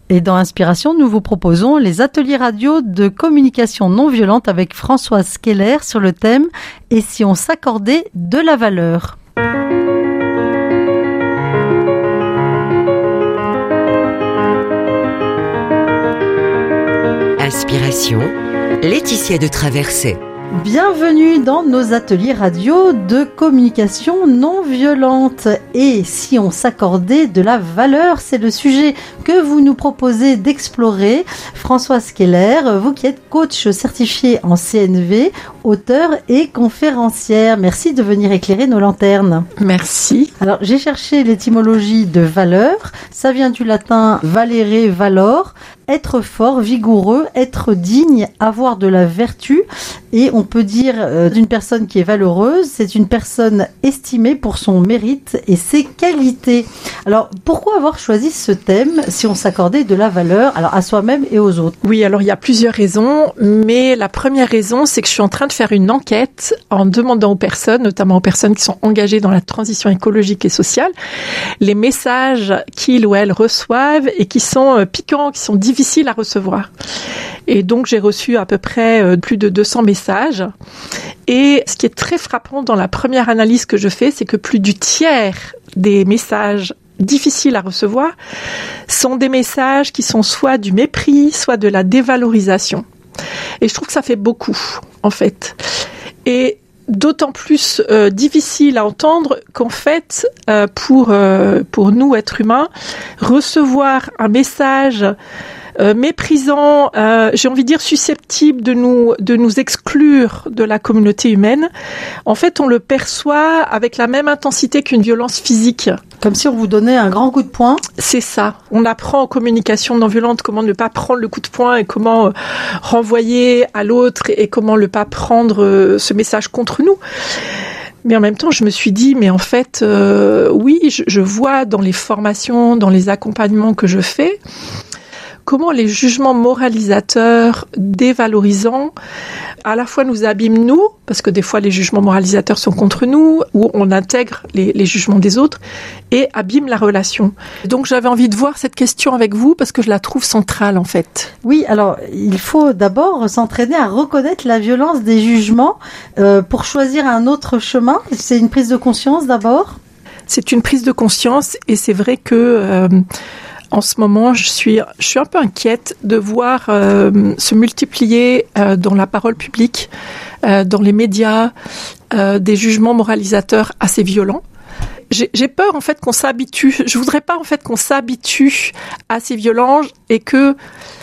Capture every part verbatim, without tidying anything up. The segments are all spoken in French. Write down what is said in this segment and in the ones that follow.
Et dans Inspiration, nous vous proposons les ateliers radio de communication non violente avec Françoise Keller sur le thème « Et si on s'accordait de la valeur ?» Inspiration, Laetitia de Traversée. Bienvenue dans nos ateliers radio de communication non violente. Et si on s'accordait de la valeur, c'est le sujet que vous nous proposez d'explorer. Françoise Keller, vous qui êtes coach certifié en C N V, auteure et conférencière. Merci de venir éclairer nos lanternes. Merci. Alors, j'ai cherché l'étymologie de valeur. Ça vient du latin valere, valor. Être fort, vigoureux, être digne, avoir de la vertu. Et on peut dire euh, d'une personne qui est valeureuse, c'est une personne estimée pour son mérite et ses qualités. Alors, pourquoi avoir choisi ce thème si on s'accordait de la valeur, alors à soi-même et aux autres? Oui, alors il y a plusieurs raisons, mais la première raison, c'est que je suis en train de faire une enquête en demandant aux personnes, notamment aux personnes qui sont engagées dans la transition écologique et sociale, les messages qu'ils ou elles reçoivent et qui sont piquants, qui sont difficiles à recevoir. Et donc, j'ai reçu à peu près plus de deux cents messages. Et ce qui est très frappant dans la première analyse que je fais, c'est que plus du tiers des messages difficiles à recevoir sont des messages qui sont soit du mépris, soit de la dévalorisation. Et je trouve que ça fait beaucoup, en fait. Et d'autant plus euh, difficile à entendre qu'en fait, euh, pour, euh, pour nous, êtres humains, recevoir un message Euh, méprisant, euh, j'ai envie de dire susceptible de nous de nous exclure de la communauté humaine. En fait, on le perçoit avec la même intensité qu'une violence physique. Comme si on vous donnait un grand coup de poing. C'est ça. On apprend en communication non violente comment ne pas prendre le coup de poing et comment euh, renvoyer à l'autre et, et comment ne pas prendre euh, ce message contre nous. Mais en même temps, je me suis dit, mais en fait, euh, oui, je, je vois dans les formations, dans les accompagnements que je fais, comment les jugements moralisateurs, dévalorisants, à la fois nous abîment nous, parce que des fois les jugements moralisateurs sont contre nous, ou on intègre les, les jugements des autres, et abîment la relation. Donc j'avais envie de voir cette question avec vous, parce que je la trouve centrale en fait. Oui, alors il faut d'abord s'entraîner à reconnaître la violence des jugements euh, pour choisir un autre chemin. C'est une prise de conscience d'abord ? C'est une prise de conscience, et c'est vrai que... Euh, En ce moment, je suis, je suis un peu inquiète de voir euh, se multiplier euh, dans la parole publique, euh, dans les médias, euh, des jugements moralisateurs assez violents. J'ai, j'ai peur en fait qu'on s'habitue. Je voudrais pas en fait qu'on s'habitue à ces violences et que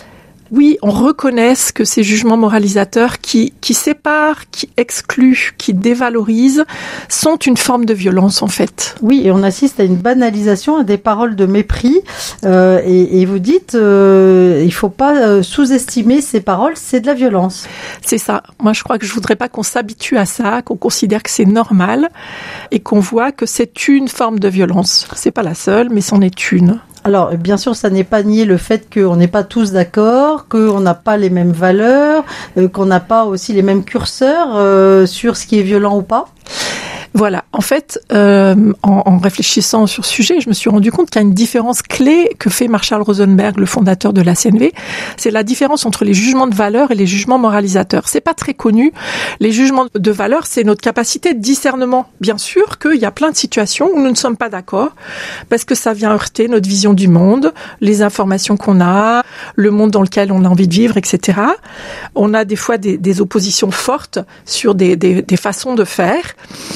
oui, on reconnaisse que ces jugements moralisateurs qui, qui séparent, qui excluent, qui dévalorisent, sont une forme de violence en fait. Oui, et on assiste à une banalisation, à des paroles de mépris. Euh, et, et vous dites, euh, il faut pas euh, sous-estimer ces paroles, c'est de la violence. C'est ça. Moi, je crois que je voudrais pas qu'on s'habitue à ça, qu'on considère que c'est normal et qu'on voit que c'est une forme de violence. C'est pas la seule, mais c'en est une. Alors, bien sûr, ça n'est pas nier le fait qu'on n'est pas tous d'accord, qu'on n'a pas les mêmes valeurs, euh, qu'on n'a pas aussi les mêmes curseurs euh, sur ce qui est violent ou pas. Voilà, en fait, euh, en, en réfléchissant sur ce sujet, je me suis rendu compte qu'il y a une différence clé que fait Marshall Rosenberg, le fondateur de la C N V. C'est la différence entre les jugements de valeur et les jugements moralisateurs. C'est pas très connu. Les jugements de valeur, c'est notre capacité de discernement. Bien sûr qu'il y a plein de situations où nous ne sommes pas d'accord, parce que ça vient heurter notre vision du monde, les informations qu'on a, le monde dans lequel on a envie de vivre, et cetera. On a des fois des, des oppositions fortes sur des, des, des façons de faire.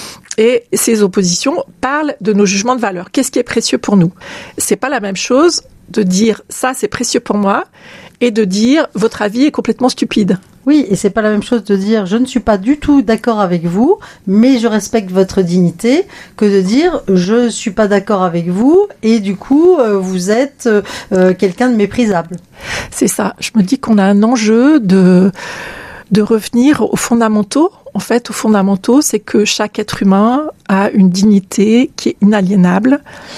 Et ces oppositions parlent de nos jugements de valeur. Qu'est-ce qui est précieux pour nous ? C'est pas la même chose de dire ça c'est précieux pour moi et de dire votre avis est complètement stupide. Oui, et c'est pas la même chose de dire je ne suis pas du tout d'accord avec vous, mais je respecte votre dignité, que de dire je suis pas d'accord avec vous et du coup euh, vous êtes euh, quelqu'un de méprisable. C'est ça. Je me dis qu'on a un enjeu de de revenir aux fondamentaux. En fait, aux fondamentaux, c'est que chaque être humain a une dignité qui est inaliénable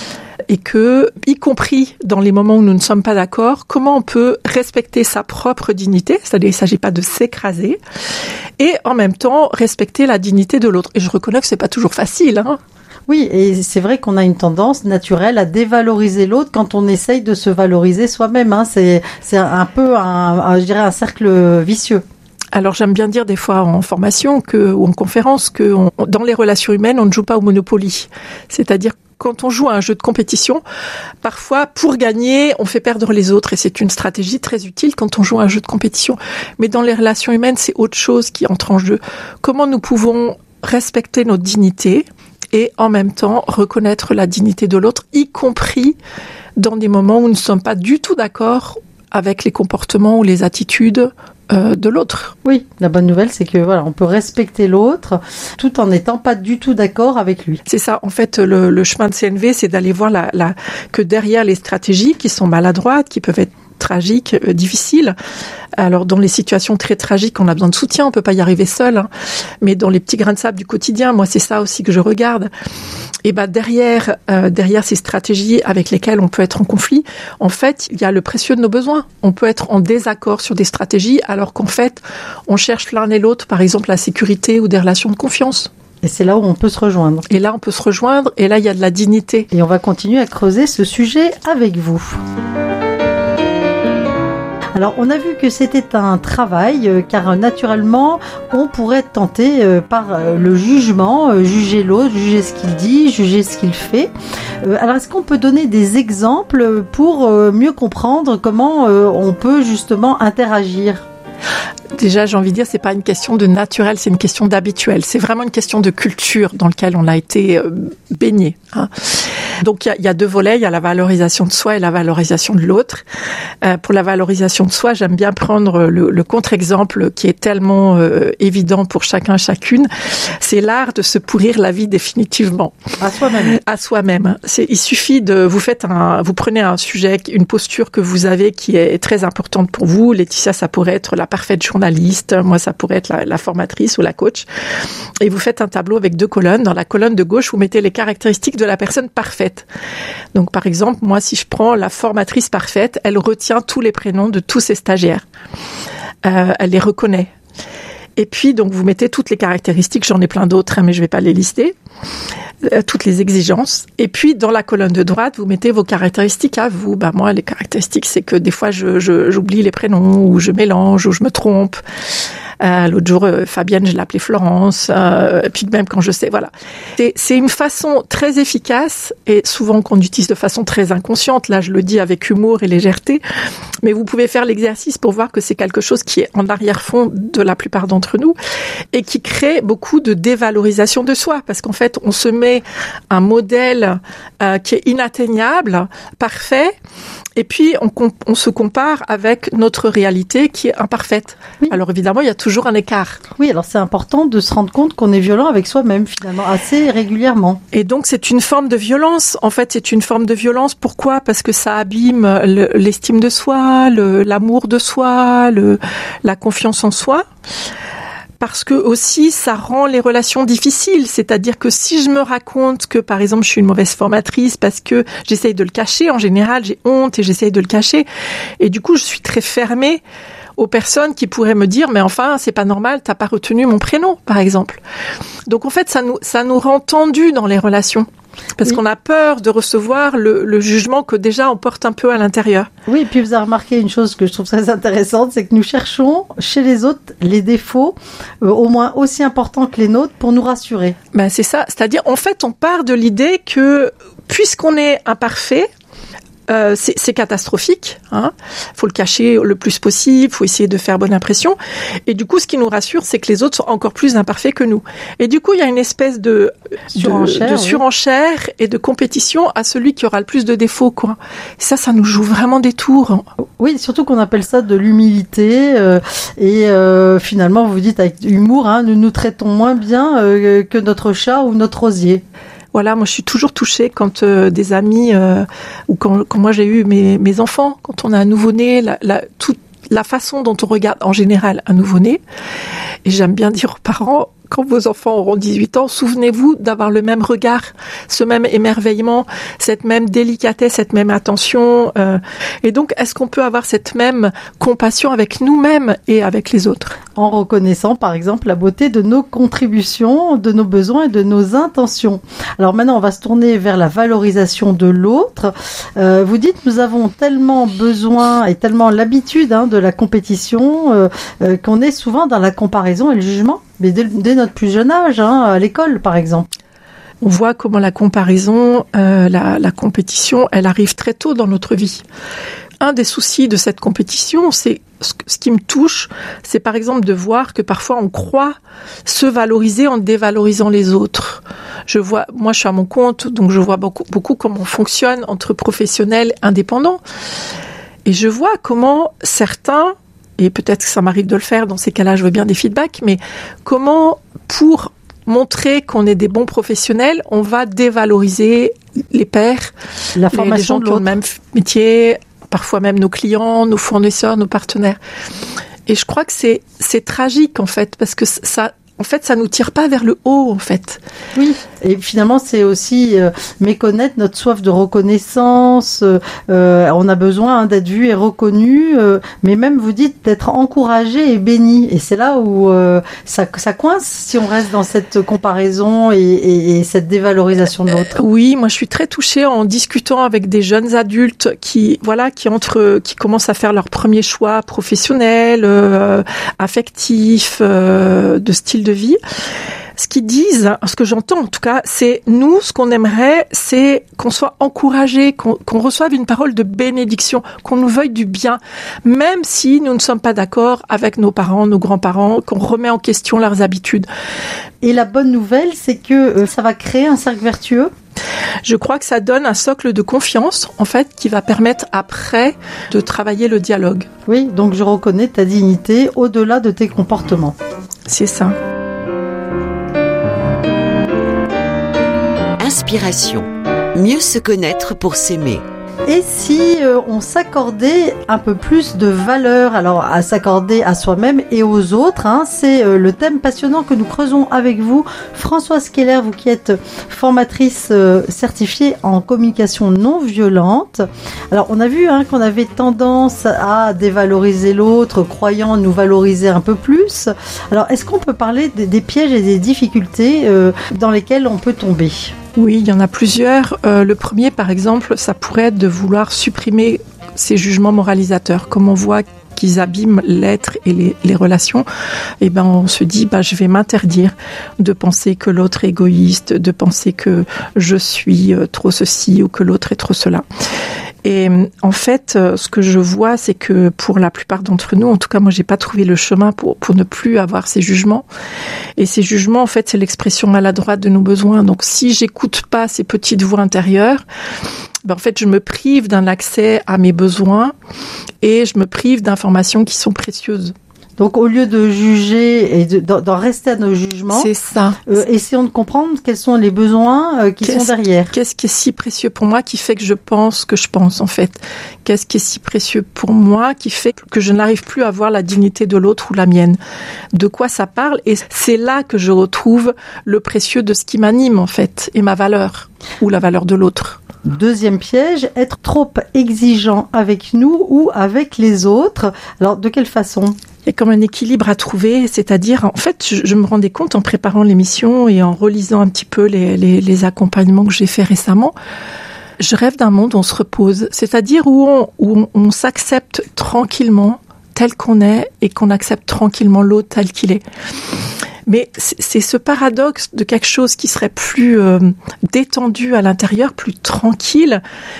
et que, y compris dans les moments où nous ne sommes pas d'accord, comment on peut respecter sa propre dignité, c'est-à-dire il ne s'agit pas de s'écraser, et en même temps respecter la dignité de l'autre. Et je reconnais que c'est pas toujours facile, hein. Oui, et c'est vrai qu'on a une tendance naturelle à dévaloriser l'autre quand on essaye de se valoriser soi-même. Hein. C'est, c'est un peu, un, un, je dirais, un cercle vicieux. Alors j'aime bien dire des fois en formation que, ou en conférence que on, dans les relations humaines, on ne joue pas au Monopoly. C'est-à-dire quand on joue à un jeu de compétition, parfois pour gagner, on fait perdre les autres et c'est une stratégie très utile quand on joue à un jeu de compétition. Mais dans les relations humaines, c'est autre chose qui entre en jeu. Comment nous pouvons respecter notre dignité et en même temps reconnaître la dignité de l'autre, y compris dans des moments où nous ne sommes pas du tout d'accord avec les comportements ou les attitudes Euh, de l'autre. Oui, la bonne nouvelle, c'est que voilà, on peut respecter l'autre tout en n'étant pas du tout d'accord avec lui. C'est ça. En fait, le, le chemin de C N V, c'est d'aller voir la, la, que derrière les stratégies qui sont maladroites, qui peuvent être tragiques, euh, difficiles. Alors, dans les situations très tragiques, on a besoin de soutien, on peut pas y arriver seul. Hein. Mais dans les petits grains de sable du quotidien, moi, c'est ça aussi que je regarde. Et ben derrière, euh, derrière ces stratégies avec lesquelles on peut être en conflit, en fait, il y a le précieux de nos besoins. On peut être en désaccord sur des stratégies, alors qu'en fait, on cherche l'un et l'autre, par exemple, la sécurité ou des relations de confiance. Et c'est là où on peut se rejoindre. Et là, on peut se rejoindre, et là, il y a de la dignité. Et on va continuer à creuser ce sujet avec vous. Alors, on a vu que c'était un travail, euh, car euh, naturellement, on pourrait être tenté euh, par euh, le jugement, euh, juger l'autre, juger ce qu'il dit, juger ce qu'il fait. Euh, alors, est-ce qu'on peut donner des exemples pour euh, mieux comprendre comment euh, on peut justement interagir ? Déjà, j'ai envie de dire, c'est pas une question de naturel, c'est une question d'habituel. C'est vraiment une question de culture dans laquelle on a été euh, baigné. Hein. Donc, il y, y a deux volets. Il y a la valorisation de soi et la valorisation de l'autre. Euh, pour la valorisation de soi, j'aime bien prendre le, le contre-exemple qui est tellement euh, évident pour chacun, chacune. C'est l'art de se pourrir la vie définitivement. À soi-même. À soi-même. C'est, il suffit de, vous faites un, vous prenez un sujet, une posture que vous avez qui est très importante pour vous. Laetitia, ça pourrait être la parfaite journaliste. Moi, ça pourrait être la, la formatrice ou la coach. Et vous faites un tableau avec deux colonnes. Dans la colonne de gauche, vous mettez les caractéristiques de la personne parfaite. Donc, par exemple, moi, si je prends la formatrice parfaite, elle retient tous les prénoms de tous ses stagiaires. Euh, elle les reconnaît. Et puis, donc, vous mettez toutes les caractéristiques. J'en ai plein d'autres, hein, mais je vais pas les lister. Euh, toutes les exigences. Et puis, dans la colonne de droite, vous mettez vos caractéristiques à vous. Ben, moi, les caractéristiques, c'est que des fois, je, je, j'oublie les prénoms, ou je mélange, ou je me trompe. Euh, l'autre jour, euh, Fabienne, je l'appelais Florence. Euh, et puis même quand je sais, voilà. C'est, c'est une façon très efficace et souvent qu'on utilise de façon très inconsciente. Là, je le dis avec humour et légèreté. Mais vous pouvez faire l'exercice pour voir que c'est quelque chose qui est en arrière-fond de la plupart d'entre nous et qui crée beaucoup de dévalorisation de soi. Parce qu'en fait, on se met un modèle euh, qui est inatteignable, parfait, et puis on, on se compare avec notre réalité qui est imparfaite. Oui. Alors évidemment, il y a toujours un écart. Oui, alors c'est important de se rendre compte qu'on est violent avec soi-même finalement, assez régulièrement. Et donc c'est une forme de violence. En fait, c'est une forme de violence. Pourquoi ? Parce que ça abîme le, l'estime de soi, le, l'amour de soi, le, la confiance en soi. Parce que aussi, ça rend les relations difficiles. C'est-à-dire que si je me raconte que, par exemple, je suis une mauvaise formatrice parce que j'essaye de le cacher, en général, j'ai honte et j'essaye de le cacher. Et du coup, je suis très fermée aux personnes qui pourraient me dire, mais enfin, c'est pas normal, t'as pas retenu mon prénom, par exemple. Donc, en fait, ça nous, ça nous rend tendus dans les relations. Parce oui. qu'on a peur de recevoir le, le jugement que déjà on porte un peu à l'intérieur. Oui, et puis vous avez remarqué une chose que je trouve très intéressante, c'est que nous cherchons chez les autres les défauts euh, au moins aussi importants que les nôtres pour nous rassurer. Ben c'est ça, c'est-à-dire en fait on part de l'idée que puisqu'on est imparfait, Euh, c'est, c'est catastrophique, hein. Faut le cacher le plus possible, faut essayer de faire bonne impression. Et du coup, ce qui nous rassure, c'est que les autres sont encore plus imparfaits que nous. Et du coup, il y a une espèce de surenchère, de, de surenchère oui. et de compétition à celui qui aura le plus de défauts, quoi. Ça, ça nous joue vraiment des tours. Oui, surtout qu'on appelle ça de l'humilité. Euh, et euh, finalement, vous dites avec humour, hein, nous nous traitons moins bien euh, que notre chat ou notre osier. Voilà, moi je suis toujours touchée quand euh, des amis euh, ou quand, quand moi j'ai eu mes, mes enfants, quand on a un nouveau-né, la, la, toute la façon dont on regarde en général un nouveau-né. Et j'aime bien dire aux parents, quand vos enfants auront dix-huit ans, souvenez-vous d'avoir le même regard, ce même émerveillement, cette même délicatesse, cette même attention. Euh, et donc, est-ce qu'on peut avoir cette même compassion avec nous-mêmes et avec les autres ? En reconnaissant, par exemple, la beauté de nos contributions, de nos besoins et de nos intentions. Alors maintenant, on va se tourner vers la valorisation de l'autre. Euh, vous dites, nous avons tellement besoin et tellement l'habitude hein, de la compétition euh, euh, qu'on est souvent dans la comparaison et le jugement. Mais dès, dès notre plus jeune âge, hein, à l'école par exemple. On voit comment la comparaison, euh, la, la compétition, elle arrive très tôt dans notre vie. Un des soucis de cette compétition, c'est ce, ce qui me touche, c'est par exemple de voir que parfois on croit se valoriser en dévalorisant les autres. Je vois, moi je suis à mon compte, donc je vois beaucoup, beaucoup comment on fonctionne entre professionnels indépendants. Et je vois comment certains, et peut-être que ça m'arrive de le faire, dans ces cas-là, je veux bien des feedbacks, mais comment, pour montrer qu'on est des bons professionnels, on va dévaloriser les pairs, la formation les, les gens de qui ont le même métier, parfois même nos clients, nos fournisseurs, nos partenaires. Et je crois que c'est, c'est tragique, en fait, parce que ça... En fait, ça nous tire pas vers le haut, en fait. Oui, et finalement, c'est aussi euh, méconnaître notre soif de reconnaissance. Euh, on a besoin hein, d'être vu et reconnu, euh, mais même, vous dites, d'être encouragé et béni. Et c'est là où euh, ça, ça coince si on reste dans cette comparaison et, et, et cette dévalorisation de l'autre. Euh, oui, moi, je suis très touchée en discutant avec des jeunes adultes qui, voilà, qui entrent, qui commencent à faire leur premier choix professionnel, euh, affectif, euh, de style de vie. Ce qu'ils disent, ce que j'entends en tout cas, c'est nous, ce qu'on aimerait, c'est qu'on soit encouragé, qu'on, qu'on reçoive une parole de bénédiction, qu'on nous veuille du bien, même si nous ne sommes pas d'accord avec nos parents, nos grands-parents, qu'on remet en question leurs habitudes. Et la bonne nouvelle, c'est que euh, ça va créer un cercle vertueux. Je crois que ça donne un socle de confiance, en fait, qui va permettre après de travailler le dialogue. Oui, donc je reconnais ta dignité au-delà de tes comportements. C'est ça. Inspiration. Mieux se connaître pour s'aimer. Et si euh, on s'accordait un peu plus de valeur, alors à s'accorder à soi-même et aux autres, hein, c'est euh, le thème passionnant que nous creusons avec vous. Françoise Keller, vous qui êtes formatrice euh, certifiée en communication non violente. Alors on a vu hein, qu'on avait tendance à dévaloriser l'autre, croyant nous valoriser un peu plus. Alors est-ce qu'on peut parler des, des pièges et des difficultés euh, dans lesquels on peut tomber ? Oui, il y en a plusieurs. Euh, le premier, par exemple, ça pourrait être de vouloir supprimer ces jugements moralisateurs. Comme on voit qu'ils abîment l'être et les, les relations, eh ben, on se dit, bah, je vais m'interdire de penser que l'autre est égoïste, de penser que je suis trop ceci ou que l'autre est trop cela. Et en fait, ce que je vois, c'est que pour la plupart d'entre nous, en tout cas, moi, j'ai pas trouvé le chemin pour pour ne plus avoir ces jugements. Et ces jugements, en fait, c'est l'expression maladroite de nos besoins. Donc, si j'écoute pas ces petites voix intérieures, ben, en fait, je me prive d'un accès à mes besoins et je me prive d'informations qui sont précieuses. Donc, au lieu de juger et de, d'en rester à nos jugements, c'est ça. Euh, essayons de comprendre quels sont les besoins euh, qui qu'est-ce, sont derrière. Qu'est-ce qui est si précieux pour moi qui fait que je pense ce que je pense, en fait? Qu'est-ce qui est si précieux pour moi qui fait que je n'arrive plus à voir la dignité de l'autre ou la mienne? De quoi ça parle? Et c'est là que je retrouve le précieux de ce qui m'anime, en fait, et ma valeur, ou la valeur de l'autre. Deuxième piège, être trop exigeant avec nous ou avec les autres. Alors, de quelle façon ? Il y a comme un équilibre à trouver, c'est-à-dire, en fait, je, je me rendais compte en préparant l'émission et en relisant un petit peu les, les, les accompagnements que j'ai faits récemment, je rêve d'un monde où on se repose, c'est-à-dire où on, où on, on s'accepte tranquillement tel qu'on est et qu'on accepte tranquillement l'autre tel qu'il est. Mais c'est ce paradoxe de quelque chose qui serait plus euh, détendu à l'intérieur, plus tranquille,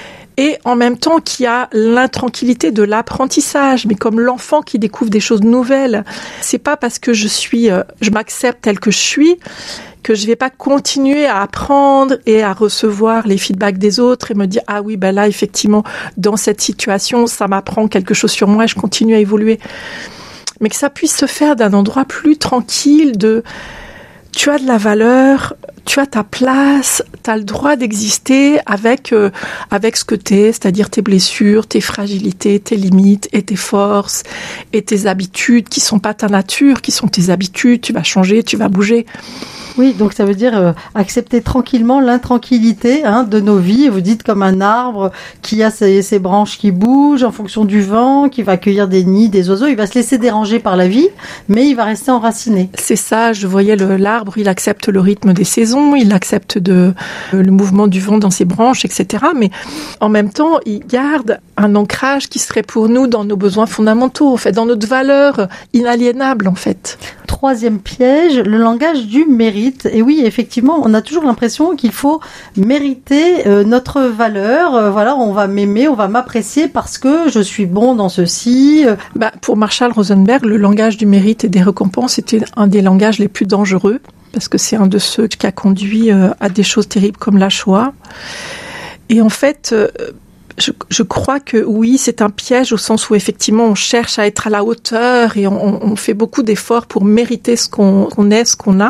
et en même temps qui a l'intranquillité de l'apprentissage, mais comme l'enfant qui découvre des choses nouvelles. C'est pas parce que je suis, euh, je m'accepte tel que je suis que je vais pas continuer à apprendre et à recevoir les feedbacks des autres et me dire ah oui ben là effectivement dans cette situation ça m'apprend quelque chose sur moi et je continue à évoluer. Mais que ça puisse se faire d'un endroit plus tranquille de tu as de la valeur, tu as ta place, tu as le droit d'exister avec euh, avec ce que tu es, c'est-à-dire tes blessures, tes fragilités, tes limites et tes forces et tes habitudes qui sont pas ta nature, qui sont tes habitudes. Tu vas changer, tu vas bouger. Oui, donc ça veut dire euh, accepter tranquillement l'intranquillité hein, de nos vies. Vous dites comme un arbre qui a ses, ses branches qui bougent en fonction du vent, qui va accueillir des nids, des oiseaux. Il va se laisser déranger par la vie, mais il va rester enraciné. C'est ça, je voyais le, l'arbre, il accepte le rythme des saisons, il accepte de, euh, le mouvement du vent dans ses branches, et cetera. Mais en même temps, il garde un ancrage qui serait pour nous dans nos besoins fondamentaux, en fait, dans notre valeur inaliénable, en fait. Troisième piège, le langage du mérite. Et oui, effectivement, on a toujours l'impression qu'il faut mériter euh, notre valeur. Euh, voilà, on va m'aimer, on va m'apprécier parce que je suis bon dans ceci. Bah, pour Marshall Rosenberg, le langage du mérite et des récompenses était un des langages les plus dangereux parce que c'est un de ceux qui a conduit euh, à des choses terribles comme la Shoah. Et en fait... Euh, Je, je crois que oui, c'est un piège au sens où effectivement on cherche à être à la hauteur et on, on fait beaucoup d'efforts pour mériter ce qu'on, qu'on est, ce qu'on a.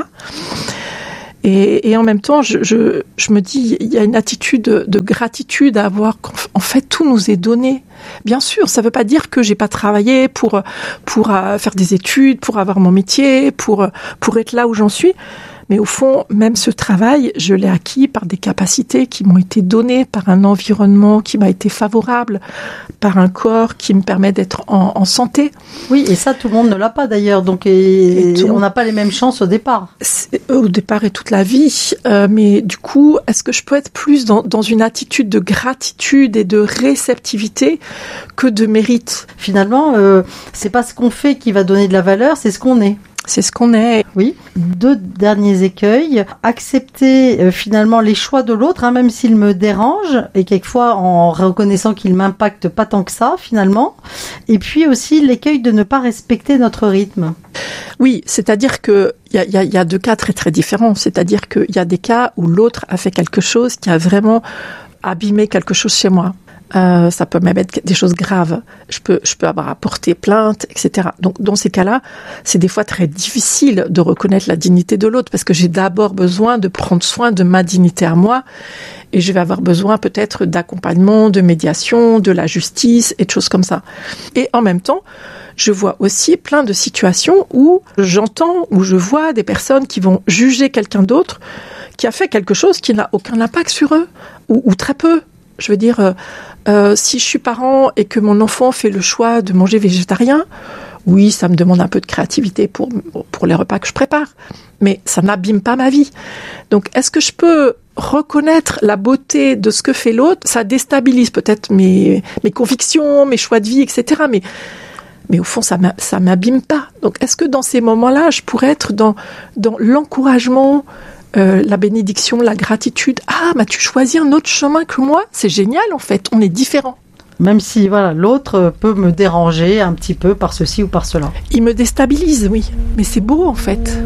Et, et en même temps, je, je, je me dis, il y a une attitude de, de gratitude à avoir. En fait, tout nous est donné. Bien sûr, ça ne veut pas dire que j'ai pas travaillé pour pour faire des études, pour avoir mon métier, pour pour être là où j'en suis. Mais au fond, même ce travail, je l'ai acquis par des capacités qui m'ont été données, par un environnement qui m'a été favorable, par un corps qui me permet d'être en, en santé. Oui, et ça, tout le monde ne l'a pas d'ailleurs. Donc, et, et tout, on n'a pas les mêmes chances au départ. Au départ et toute la vie. Euh, mais du coup, est-ce que je peux être plus dans, dans une attitude de gratitude et de réceptivité que de mérite ? Finalement, euh, c'est pas ce qu'on fait qui va donner de la valeur, c'est ce qu'on est. C'est ce qu'on est. Oui. Deux derniers écueils. Accepter euh, finalement les choix de l'autre, hein, même s'il me dérange, et quelquefois en reconnaissant qu'il m'impacte pas tant que ça, finalement. Et puis aussi l'écueil de ne pas respecter notre rythme. Oui, c'est-à-dire que il y a, y, a, y a deux cas très très différents. C'est-à-dire qu'il y a des cas où l'autre a fait quelque chose qui a vraiment abîmé quelque chose chez moi. Euh, ça peut même être des choses graves. Je peux, je peux avoir à porter plainte, et cetera. Donc, dans ces cas-là, c'est des fois très difficile de reconnaître la dignité de l'autre parce que j'ai d'abord besoin de prendre soin de ma dignité à moi et je vais avoir besoin peut-être d'accompagnement, de médiation, de la justice et de choses comme ça. Et en même temps, je vois aussi plein de situations où j'entends, où je vois des personnes qui vont juger quelqu'un d'autre qui a fait quelque chose qui n'a aucun impact sur eux ou, ou très peu. Je veux dire, euh, euh, si je suis parent et que mon enfant fait le choix de manger végétarien, oui, ça me demande un peu de créativité pour, pour les repas que je prépare, mais ça n'abîme pas ma vie. Donc, est-ce que je peux reconnaître la beauté de ce que fait l'autre ? Ça déstabilise peut-être mes, mes convictions, mes choix de vie, et cetera. Mais, mais au fond, ça ne m'abîme pas. Donc, est-ce que dans ces moments-là, je pourrais être dans, dans l'encouragement, Euh, la bénédiction, la gratitude. Ah, bah tu choisis un autre chemin que moi. C'est génial, en fait. On est différents. Même si voilà, l'autre peut me déranger un petit peu par ceci ou par cela. Il me déstabilise, oui. Mais c'est beau, en fait.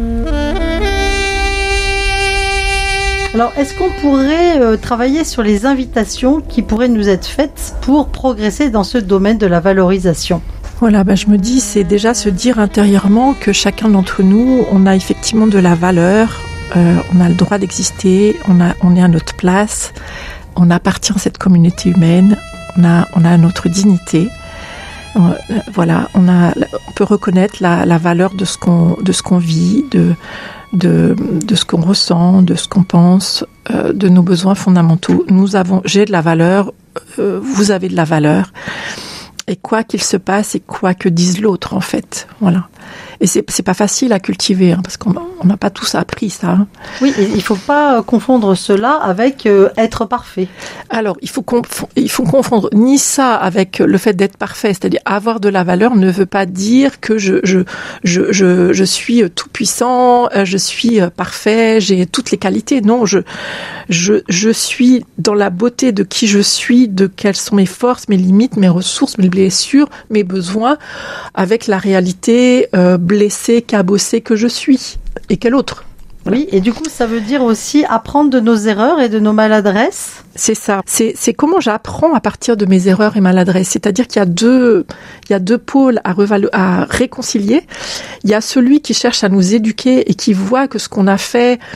Alors, est-ce qu'on pourrait euh, travailler sur les invitations qui pourraient nous être faites pour progresser dans ce domaine de la valorisation ? Voilà, bah, je me dis, c'est déjà se dire intérieurement que chacun d'entre nous, on a effectivement de la valeur. Euh, on a le droit d'exister, on, a, on est à notre place, on appartient à cette communauté humaine, on a, on a notre dignité. Euh, voilà, on, a, on peut reconnaître la, la valeur de ce qu'on, de ce qu'on vit, de, de, de ce qu'on ressent, de ce qu'on pense, euh, de nos besoins fondamentaux. Nous avons, j'ai de la valeur, euh, vous avez de la valeur. Et quoi qu'il se passe et quoi que dise l'autre, en fait. Voilà. Et c'est, c'est pas facile à cultiver, hein, parce qu'on n'a pas tous appris ça. Hein. Oui, et il faut pas confondre cela avec euh, être parfait. Alors, il faut, conf- il faut confondre ni ça avec le fait d'être parfait, c'est-à-dire avoir de la valeur ne veut pas dire que je, je, je, je, je suis tout puissant, je suis parfait, j'ai toutes les qualités. Non, je, je, je suis dans la beauté de qui je suis, de quelles sont mes forces, mes limites, mes ressources, mes blessures, mes besoins, avec la réalité euh, blessée, cabossée que je suis. Et quelle autre ? Oui, et du coup, ça veut dire aussi apprendre de nos erreurs et de nos maladresses. C'est ça. C'est, c'est comment j'apprends à partir de mes erreurs et maladresses. C'est-à-dire qu'il y a deux, il y a deux pôles à, revalo- à réconcilier. Il y a celui qui cherche à nous éduquer et qui voit que ce qu'on a fait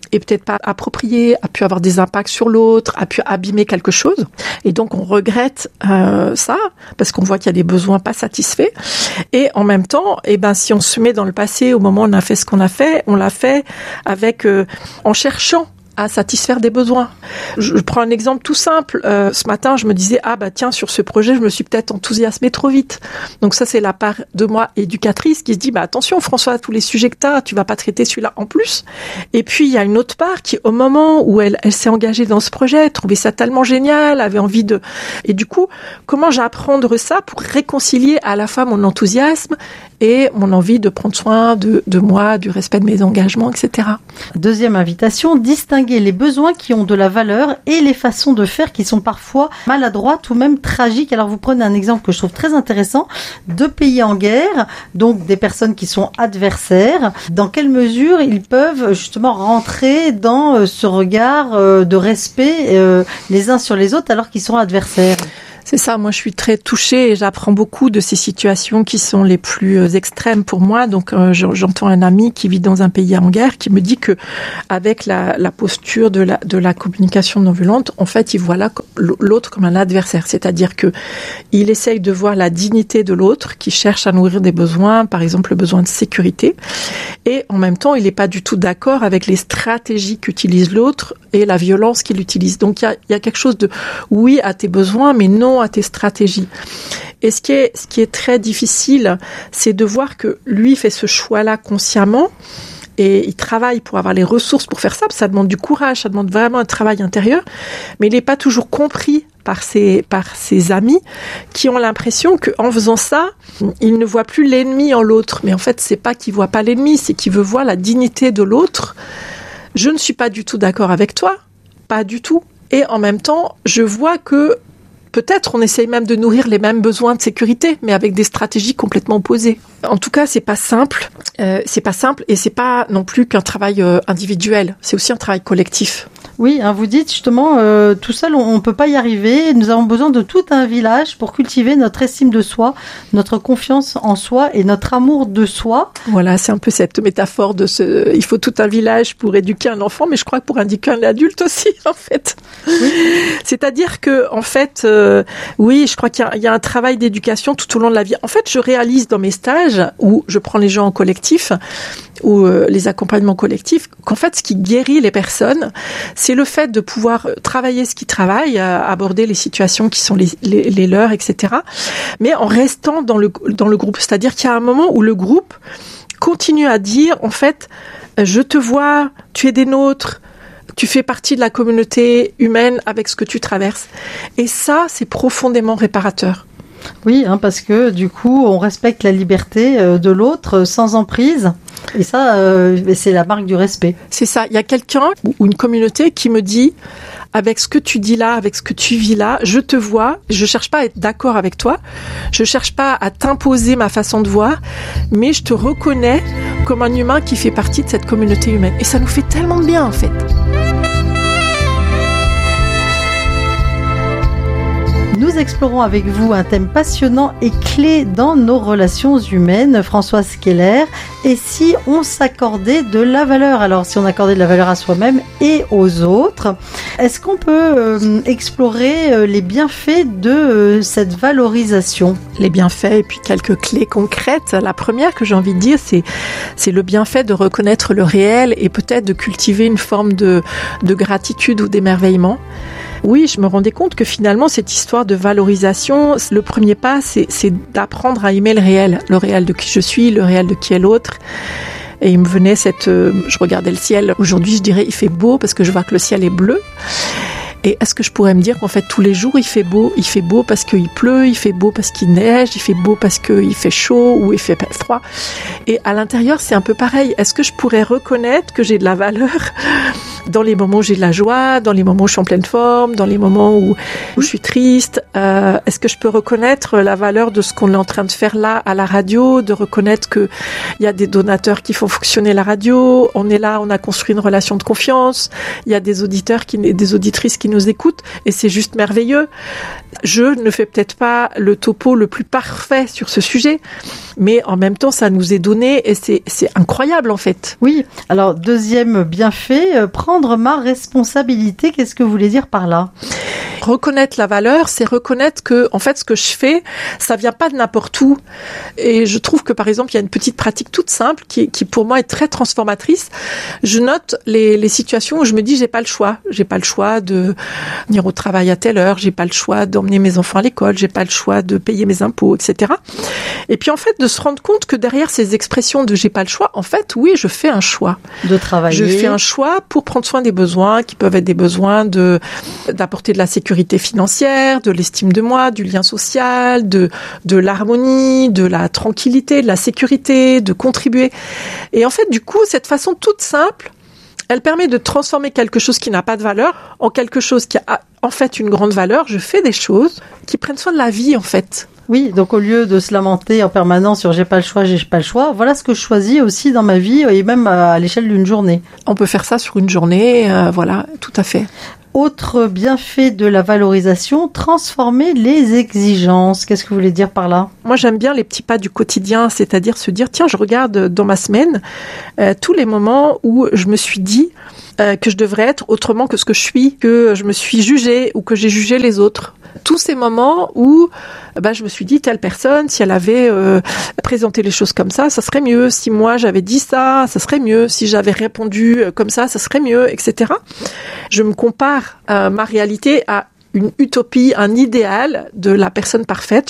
est peut-être pas approprié, a pu avoir des impacts sur l'autre, a pu abîmer quelque chose. Et donc, on regrette euh, ça parce qu'on voit qu'il y a des besoins pas satisfaits. Et en même temps, eh ben, si on se met dans le passé, au moment où on a fait ce qu'on a fait, on l'a fait avec euh, en cherchant à satisfaire des besoins. Je prends un exemple tout simple. Euh, ce matin, je me disais, ah bah tiens, sur ce projet, je me suis peut-être enthousiasmée trop vite. Donc ça, c'est la part de moi éducatrice qui se dit, bah attention François, tous les sujets que t'as, tu vas pas traiter celui-là en plus. Et puis, il y a une autre part qui, au moment où elle, elle s'est engagée dans ce projet, trouvait ça tellement génial, avait envie de... Et du coup, comment j'apprendre ça pour réconcilier à la fois mon enthousiasme et mon envie de prendre soin de, de moi, du respect de mes engagements, et cetera. Deuxième invitation, distinguer les besoins qui ont de la valeur et les façons de faire qui sont parfois maladroites ou même tragiques. Alors vous prenez un exemple que je trouve très intéressant. Deux pays en guerre, donc des personnes qui sont adversaires. Dans quelle mesure ils peuvent justement rentrer dans ce regard de respect les uns sur les autres alors qu'ils sont adversaires ? C'est ça, moi je suis très touchée et j'apprends beaucoup de ces situations qui sont les plus extrêmes pour moi. Donc euh, j'entends un ami qui vit dans un pays en guerre qui me dit que avec la, la posture de la, de la communication non violente, en fait il voit là l'autre comme un adversaire. C'est-à-dire que il essaye de voir la dignité de l'autre qui cherche à nourrir des besoins, par exemple le besoin de sécurité. Et en même temps, il n'est pas du tout d'accord avec les stratégies qu'utilise l'autre et la violence qu'il utilise. Donc il y a, il y a quelque chose de oui à tes besoins, mais non à tes stratégies. Et ce qui est, ce qui est très difficile, c'est de voir que lui fait ce choix-là consciemment et il travaille pour avoir les ressources pour faire ça, parce que ça demande du courage, ça demande vraiment un travail intérieur, mais il n'est pas toujours compris par ses, par ses amis qui ont l'impression qu'en faisant ça, il ne voit plus l'ennemi en l'autre. Mais en fait, c'est pas qu'il voit pas l'ennemi, c'est qu'il veut voir la dignité de l'autre. Je ne suis pas du tout d'accord avec toi, pas du tout. Et en même temps, je vois que peut-être on essaye même de nourrir les mêmes besoins de sécurité, mais avec des stratégies complètement opposées. En tout cas, c'est pas simple. Euh, c'est pas simple et c'est pas non plus qu'un travail euh, individuel. C'est aussi un travail collectif. Oui, hein, vous dites justement, euh, tout seul, on ne peut pas y arriver. Nous avons besoin de tout un village pour cultiver notre estime de soi, notre confiance en soi et notre amour de soi. Voilà, c'est un peu cette métaphore de ce... Il faut tout un village pour éduquer un enfant, mais je crois que pour éduquer un adulte aussi, en fait. Oui. C'est-à-dire que, en fait, euh, oui, je crois qu'il y a, il y a un travail d'éducation tout au long de la vie. En fait, je réalise dans mes stages où je prends les gens en collectif, ou euh, les accompagnements collectifs, qu'en fait, ce qui guérit les personnes, c'est le fait de pouvoir travailler ce qu'ils travaillent, aborder les situations qui sont les, les, les leurs, et cetera. Mais en restant dans le, dans le groupe. C'est-à-dire qu'il y a un moment où le groupe continue à dire, en fait, je te vois, tu es des nôtres, tu fais partie de la communauté humaine avec ce que tu traverses. Et ça, c'est profondément réparateur. Oui, hein, parce que du coup, on respecte la liberté euh, de l'autre sans emprise. Et ça, euh, c'est la marque du respect. C'est ça. Il y a quelqu'un ou une communauté qui me dit, avec ce que tu dis là, avec ce que tu vis là, je te vois, je cherche pas à être d'accord avec toi, je cherche pas à t'imposer ma façon de voir, mais je te reconnais comme un humain qui fait partie de cette communauté humaine. Et ça nous fait tellement de bien, en fait. Nous explorons avec vous un thème passionnant et clé dans nos relations humaines. Françoise Keller, et si on s'accordait de la valeur? Alors, si on accordait de la valeur à soi-même et aux autres, est-ce qu'on peut euh, explorer euh, les bienfaits de euh, cette valorisation? Les bienfaits et puis quelques clés concrètes. La première que j'ai envie de dire, c'est, c'est le bienfait de reconnaître le réel et peut-être de cultiver une forme de, de gratitude ou d'émerveillement. Oui, je me rendais compte que finalement, cette histoire de valorisation, le premier pas, c'est, c'est d'apprendre à aimer le réel. Le réel de qui je suis, le réel de qui est l'autre. Et il me venait cette... Euh, je regardais le ciel. Aujourd'hui, je dirais, il fait beau parce que je vois que le ciel est bleu. Et est-ce que je pourrais me dire qu'en fait, tous les jours, il fait beau? Il fait beau parce qu'il pleut, il fait beau parce qu'il neige, il fait beau parce qu'il fait chaud ou il fait froid. Et à l'intérieur, c'est un peu pareil. Est-ce que je pourrais reconnaître que j'ai de la valeur dans les moments où j'ai de la joie, dans les moments où je suis en pleine forme, dans les moments où, où je suis triste? euh, Est-ce que je peux reconnaître la valeur de ce qu'on est en train de faire là à la radio, de reconnaître qu'il y a des donateurs qui font fonctionner la radio, on est là, on a construit une relation de confiance, il y a des auditeurs, qui, des auditrices qui nous nous écoutent et c'est juste merveilleux. Je ne fais peut-être pas le topo le plus parfait sur ce sujet, mais en même temps, ça nous est donné et c'est, c'est incroyable en fait. Oui, alors deuxième bienfait, euh, prendre ma responsabilité, qu'est-ce que vous voulez dire par là ? Reconnaître la valeur, c'est reconnaître que, en fait, ce que je fais, ça vient pas de n'importe où. Et je trouve que, par exemple, il y a une petite pratique toute simple qui, qui pour moi est très transformatrice. Je note les, les situations où je me dis j'ai pas le choix. J'ai pas le choix de venir au travail à telle heure. J'ai pas le choix d'emmener mes enfants à l'école. J'ai pas le choix de payer mes impôts, et cetera. Et puis, en fait, de se rendre compte que derrière ces expressions de j'ai pas le choix, en fait, oui, je fais un choix. De travailler. Je fais un choix pour prendre soin des besoins qui peuvent être des besoins de, d'apporter de la sécurité financière, de l'estime de moi, du lien social, de, de l'harmonie, de la tranquillité, de la sécurité, de contribuer. Et en fait, du coup, cette façon toute simple, elle permet de transformer quelque chose qui n'a pas de valeur en quelque chose qui a en fait une grande valeur. Je fais des choses qui prennent soin de la vie, en fait. Oui, donc au lieu de se lamenter en permanence sur j'ai pas le choix, j'ai pas le choix, voilà ce que je choisis aussi dans ma vie et même à l'échelle d'une journée. On peut faire ça sur une journée, euh, voilà, tout à fait. Autre bienfait de la valorisation, transformer les exigences. Qu'est-ce que vous voulez dire par là ? Moi, j'aime bien les petits pas du quotidien, c'est-à-dire se dire, tiens, je regarde dans ma semaine euh, tous les moments où je me suis dit euh, que je devrais être autrement que ce que je suis, que je me suis jugée ou que j'ai jugé les autres. Tous ces moments où bah, je me suis dit, telle personne, si elle avait euh, présenté les choses comme ça, ça serait mieux. Si moi, j'avais dit ça, ça serait mieux. Si j'avais répondu comme ça, ça serait mieux, et cetera. Je me compare euh, ma réalité à une utopie, un idéal de la personne parfaite.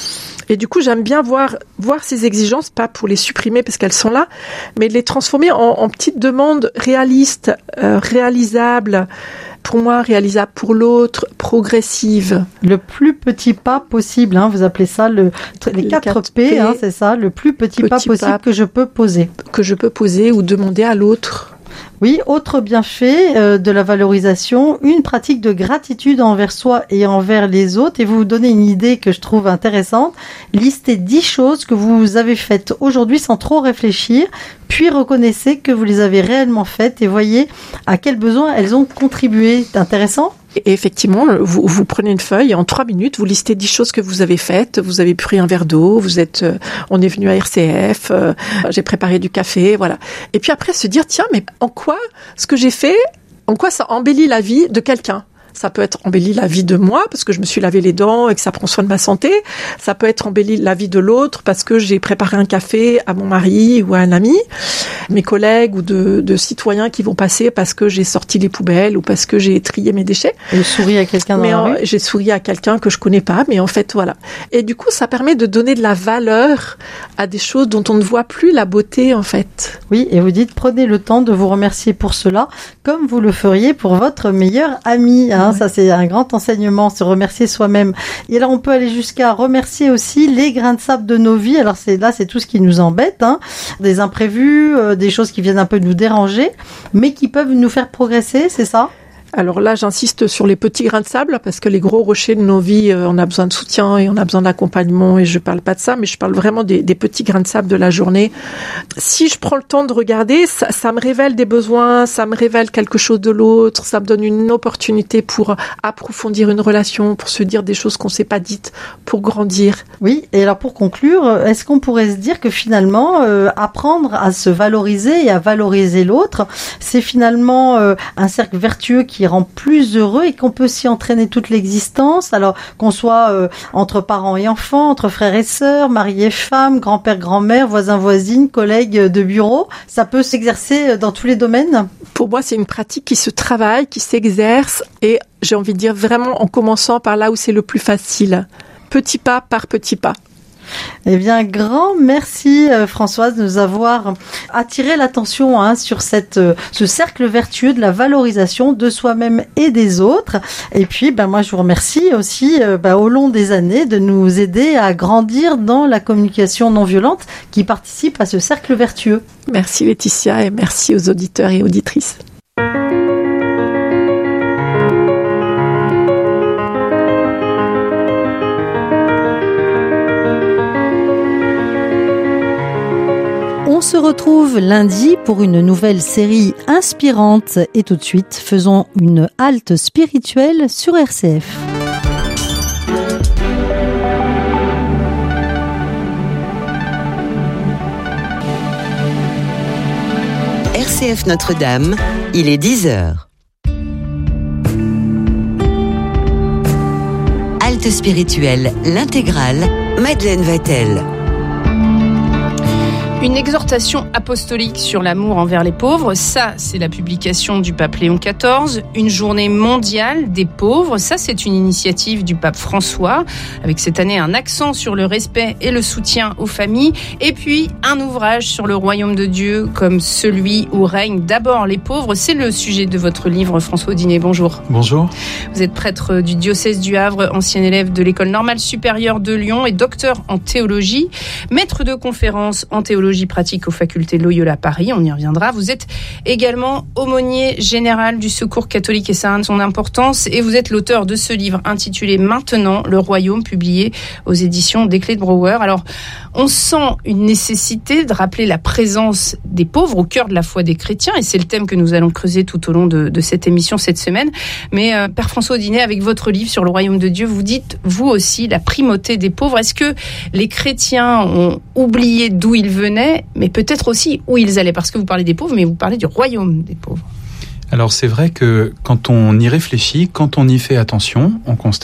Et du coup, j'aime bien voir, voir ces exigences, pas pour les supprimer parce qu'elles sont là, mais de les transformer en, en petites demandes réalistes, euh, réalisables, pour moi, réalisable pour l'autre, progressive. Le plus petit pas possible, hein, vous appelez ça le, les, les quatre P, P hein, c'est ça, le plus petit, petit pas possible pas que je peux poser. Que je peux poser ou demander à l'autre. Oui, autre bienfait euh, de la valorisation, une pratique de gratitude envers soi et envers les autres. Et vous vous donnez une idée que je trouve intéressante. Listez dix choses que vous avez faites aujourd'hui sans trop réfléchir, puis reconnaissez que vous les avez réellement faites et voyez à quels besoins elles ont contribué. C'est intéressant ? Et effectivement, vous, vous prenez une feuille et en trois minutes, vous listez dix choses que vous avez faites. Vous avez pris un verre d'eau, vous êtes, euh, on est venu à R C F, euh, j'ai préparé du café, voilà. Et puis après, se dire, tiens, mais en quoi ce que j'ai fait, en quoi ça embellit la vie de quelqu'un ? Ça peut être embelli la vie de moi parce que je me suis lavé les dents et que ça prend soin de ma santé. Ça peut être embelli la vie de l'autre parce que j'ai préparé un café à mon mari ou à un ami, mes collègues ou de, de citoyens qui vont passer parce que j'ai sorti les poubelles ou parce que j'ai trié mes déchets. Et souri à quelqu'un dans mais la en, rue. J'ai souri à quelqu'un que je connais pas, mais en fait, voilà. Et du coup, ça permet de donner de la valeur à des choses dont on ne voit plus la beauté, en fait. Oui, et vous dites, prenez le temps de vous remercier pour cela, comme vous le feriez pour votre meilleur ami, hein. Ouais. Ça, c'est un grand enseignement, se remercier soi-même. Et alors, on peut aller jusqu'à remercier aussi les grains de sable de nos vies. Alors, c'est là, c'est tout ce qui nous embête, hein. Des imprévus, euh, des choses qui viennent un peu nous déranger, mais qui peuvent nous faire progresser, c'est ça ? Alors là, j'insiste sur les petits grains de sable parce que les gros rochers de nos vies, euh, on a besoin de soutien et on a besoin d'accompagnement et je parle pas de ça, mais je parle vraiment des, des petits grains de sable de la journée. Si je prends le temps de regarder, ça, ça me révèle des besoins, ça me révèle quelque chose de l'autre, ça me donne une opportunité pour approfondir une relation, pour se dire des choses qu'on s'est pas dites, pour grandir. Oui, et alors pour conclure, est-ce qu'on pourrait se dire que finalement, euh, apprendre à se valoriser et à valoriser l'autre, c'est finalement euh, un cercle vertueux qui qui rend plus heureux et qu'on peut s'y entraîner toute l'existence, alors qu'on soit euh, entre parents et enfants, entre frères et sœurs, mari et femme, grand-père, grand-mère, voisins, voisines, collègues de bureau, ça peut s'exercer dans tous les domaines ? Pour moi, c'est une pratique qui se travaille, qui s'exerce et j'ai envie de dire vraiment en commençant par là où c'est le plus facile, petit pas par petit pas. Eh bien, grand merci euh, Françoise de nous avoir attiré l'attention hein, sur cette, euh, ce cercle vertueux de la valorisation de soi-même et des autres. Et puis, ben, moi, je vous remercie aussi euh, ben, au long des années de nous aider à grandir dans la communication non violente qui participe à ce cercle vertueux. Merci Laetitia et merci aux auditeurs et auditrices. On On se retrouve lundi pour une nouvelle série inspirante et tout de suite, faisons une halte spirituelle sur R C F. R C F Notre-Dame, il est dix heures. Halte spirituelle, l'intégrale, Madeleine Vatel. Une exhortation apostolique sur l'amour envers les pauvres, ça c'est la publication du pape Léon quatorze. Une journée mondiale des pauvres, ça c'est une initiative du pape François, avec cette année un accent sur le respect et le soutien aux familles. Et puis un ouvrage sur le royaume de Dieu comme celui où règnent d'abord les pauvres. C'est le sujet de votre livre, François Audinet. Bonjour. Bonjour. Vous êtes prêtre du diocèse du Havre, ancien élève de l'école normale supérieure de Lyon et docteur en théologie, maître de conférences en théologie pratique aux facultés Loyola Paris, on y reviendra. Vous êtes également aumônier général du Secours catholique et ça a son importance et vous êtes l'auteur de ce livre intitulé Maintenant le royaume, publié aux éditions des Clés de Brouwer. Alors, on sent une nécessité de rappeler la présence des pauvres au cœur de la foi des chrétiens et c'est le thème que nous allons creuser tout au long de, de cette émission cette semaine. Mais euh, Père François Audinet, avec votre livre sur le royaume de Dieu, vous dites vous aussi la primauté des pauvres. Est-ce que les chrétiens ont oublié d'où ils venaient, mais peut-être aussi où ils allaient, parce que vous parlez des pauvres, mais vous parlez du royaume des pauvres. Alors c'est vrai que quand on y réfléchit, quand on y fait attention, on constate